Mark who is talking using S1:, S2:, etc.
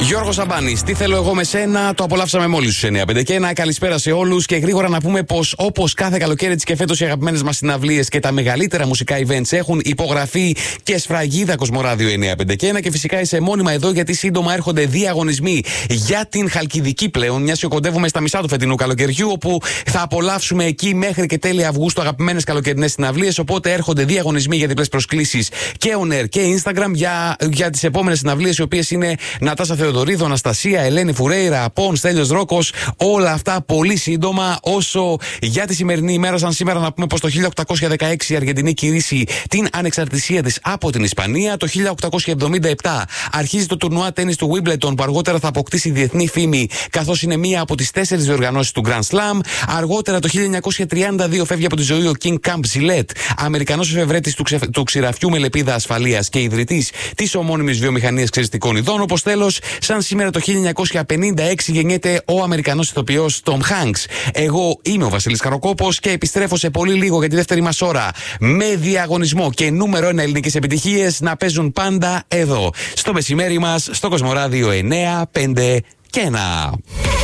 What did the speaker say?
S1: Γιώργος Σαμπάνης, τι θέλω εγώ με σένα, το απολαύσαμε μόλις στους 9:51. Καλησπέρα σε όλους και γρήγορα να πούμε πως όπως κάθε καλοκαίρι της και φέτος οι αγαπημένες μας συναυλίες και τα μεγαλύτερα μουσικά events έχουν υπογραφεί και σφραγίδα Κοσμοράδιο 951 και φυσικά είσαι μόνιμα εδώ γιατί σύντομα έρχονται διαγωνισμοί για την Χαλκιδική πλέον, μιας και κοντεύουμε στα μισά του φετινού καλοκαιριού, όπου θα απολαύσουμε εκεί μέχρι και τέλη Αυγούστου αγαπημένες καλοκαιρινές συναυλίες. Οπότε έρχονται διαγωνισμοί για διπλές προσκλήσεις και on air και Instagram για τις επόμενες συναυλίες, οι οποίες είναι Νατάσα Θεοδωρίδου, Αναστασία, Ελένη Φουρέιρα, Απόν, Στέλιος Ρόκος. Όλα αυτά πολύ σύντομα. Όσο για τη σημερινή ημέρα, σαν σήμερα να πούμε πως το 1816 η Αργεντινή κηρύσσει την ανεξαρτησία της από την Ισπανία. Το 1877 αρχίζει το τουρνουά τένις του Wimbledon, που αργότερα θα αποκτήσει διεθνή φήμη, καθώς είναι μία από τις 4 διοργανώσεις του Grand Slam. Αργότερα το 1932 φεύγει από τη ζωή ο King Camp Gillette, Αμερικανός εφευρέτης του ξηραφιού με λεπίδα ασφαλείας και ιδρυτής της ομώνυμης βιομηχανίας ξεριστικών ειδών. Όπως τέλος, σαν σήμερα το 1956 γεννιέται ο Αμερικανός ηθοποιός Tom Hanks. Εγώ είμαι ο Βασίλης Καροκόπος και επιστρέφω σε πολύ λίγο για τη δεύτερη μας ώρα με διαγωνισμό και νούμερο 1 ελληνικές επιτυχίες να παίζουν πάντα εδώ, στο μεσημέρι μας, στο Κοσμοράδιο 951.